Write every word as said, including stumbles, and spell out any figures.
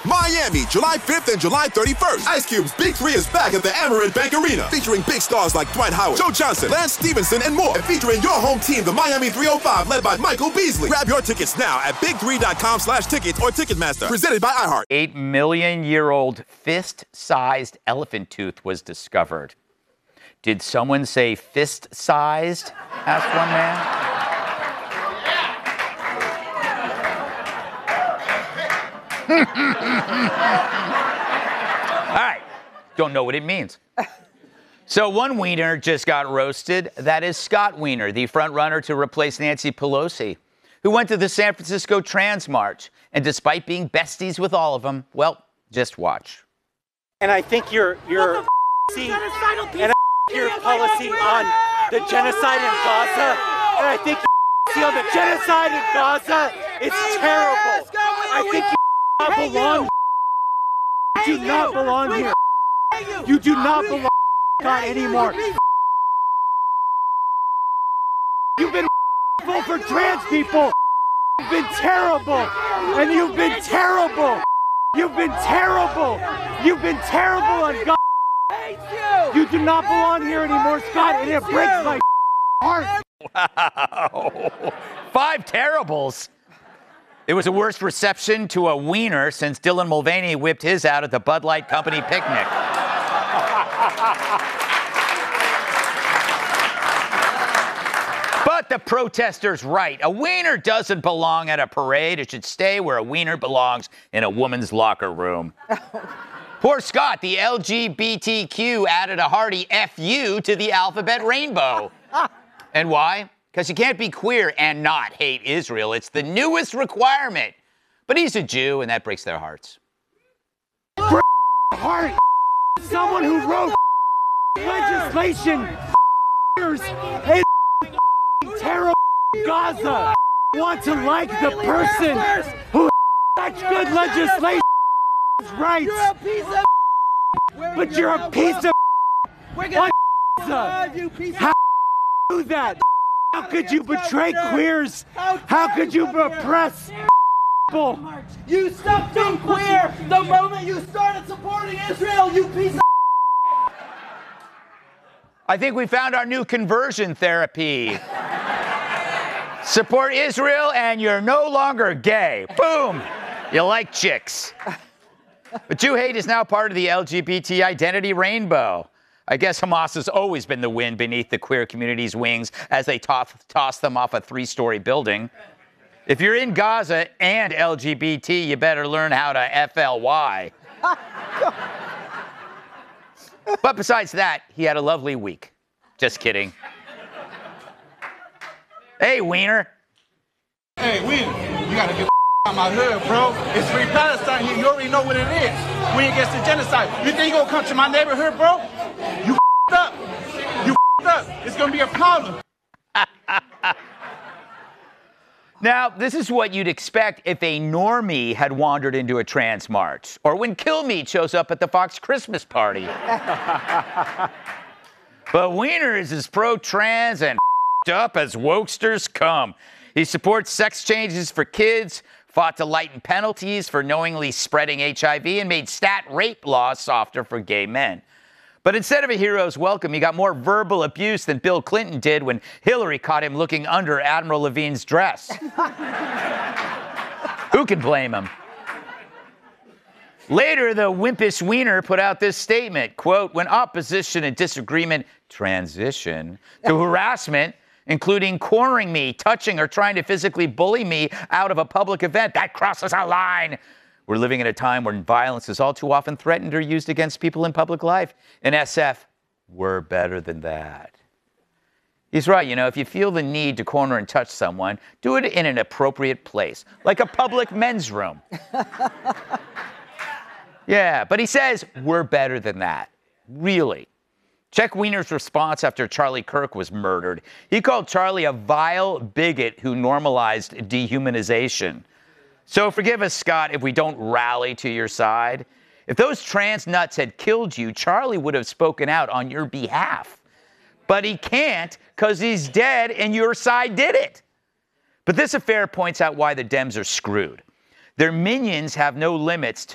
Miami, July fifth and July thirty-first. Ice Cube's Big Three is back at the Amerant Bank Arena, featuring big stars like Dwight Howard, Joe Johnson, Lance Stevenson, and more. And featuring your home team, the Miami three oh five, led by Michael Beasley. Grab your tickets now at big three dot com slash tickets or Ticketmaster. Presented by iHeart. Eight million year old fist-sized elephant tooth was discovered. Did someone say fist-sized? Asked one man. All right. Don't know what it means. So one wiener just got roasted. That is Scott Wiener, the front runner to replace Nancy Pelosi, who went to the San Francisco Trans March. And despite being besties with all of them, well, just watch. And I think your your policy, and I think your policy on the genocide in Gaza, and I think your policy on the genocide in Gaza is terrible. I think you do not belong. You do not belong here. You do not belong God anymore. You've been for trans people. You've been terrible, and you've been terrible. You've been terrible. You've been terrible on God. You do not belong here anymore, Scott, and it breaks my heart. Wow. Five terribles. It was the worst reception to a wiener since Dylan Mulvaney whipped his out at the Bud Light Company picnic. But the protester's right. A wiener doesn't belong at a parade. It should stay where a wiener belongs, in a woman's locker room. Poor Scott, the L G B T Q added a hearty F U to the alphabet rainbow. And why? Because you can't be queer and not hate Israel. It's the newest requirement. But he's a Jew, and that breaks their hearts. Heart. Someone who wrote legislation in terrible Gaza want to like the person who such good legislation rights. You're a piece of but you're a piece of on Gaza. How do that? How could you betray queers? How could you oppress people? You stopped being queer the moment you started supporting Israel, you piece of I think we found our new conversion therapy. Support Israel and you're no longer gay. Boom! You like chicks. But Jew hate is now part of the L G B T identity rainbow. I guess Hamas has always been the wind beneath the queer community's wings as they toss, toss them off a three-story building. If you're in Gaza and L G B T, you better learn how to F L Y. But besides that, he had a lovely week. Just kidding. Hey, Wiener. Hey, Wiener, you gotta get out my hood, bro. It's free Palestine here. You already know what it is. We against the genocide. You think you gonna come to my neighborhood, bro? You up. You up. It's gonna be a problem. Now, this is what you'd expect if a normie had wandered into a trans march, or when Killmeat shows up at the Fox Christmas party. But Wiener is as pro-trans and up as wokesters come. He supports sex changes for kids, fought to lighten penalties for knowingly spreading H I V, and made stat rape laws softer for gay men. But instead of a hero's welcome, he got more verbal abuse than Bill Clinton did when Hillary caught him looking under Admiral Levine's dress. Who can blame him? Later, the wimpish Wiener put out this statement, quote, when opposition and disagreement transition to harassment, including cornering me, touching, or trying to physically bully me out of a public event, that crosses a line. We're living in a time when violence is all too often threatened or used against people in public life. In S F, we're better than that. He's right, you know, if you feel the need to corner and touch someone, do it in an appropriate place, like a public men's room. Yeah, but he says we're better than that. Really. Check Wiener's response after Charlie Kirk was murdered. He called Charlie a vile bigot who normalized dehumanization. So forgive us, Scott, if we don't rally to your side. If those trans nuts had killed you, Charlie would have spoken out on your behalf. But he can't because he's dead and your side did it. But this affair points out why the Dems are screwed. Their minions have no limits to